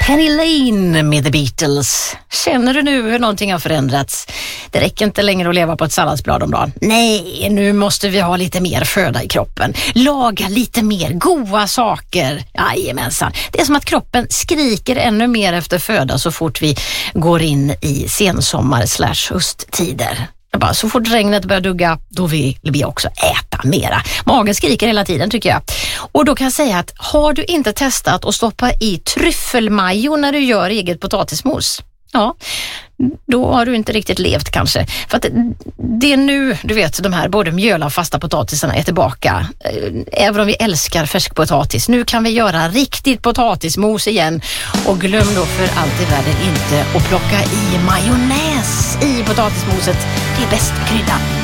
Penny Lane med The Beatles. Känner du nu hur någonting har förändrats? Det räcker inte längre att leva på ett salladsblad om dagen. Nej, nu måste vi ha lite mer föda i kroppen. Laga lite mer goda saker. Jajamensan. Det är som att kroppen skriker ännu mer efter föda så fort vi går in i sensommar/hösttider. Bara, så fort regnet börjar dugga, då vill vi också äta mera. Magen skriker hela tiden tycker jag. Och då kan jag säga att har du inte testat att stoppa i tryffelmajo när du gör eget potatismos? Ja, då har du inte riktigt levt kanske. För att det är nu, du vet, de här både mjöla och fasta potatisarna är tillbaka. Även om vi älskar färskpotatis. Nu kan vi göra riktigt potatismos igen. Och glöm då för allt i världen inte att plocka i majonnäs i potatismoset. Det är bästa kryddan.